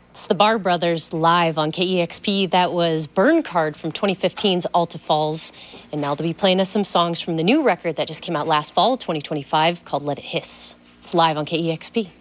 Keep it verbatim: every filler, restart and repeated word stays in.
It's the Barr Brothers live on K E X P. That was Burn Card from twenty fifteen's Alta Falls. And now they'll be playing us some songs from the new record that just came out last fall, twenty twenty-five, called Let It Hiss. It's live on K E X P.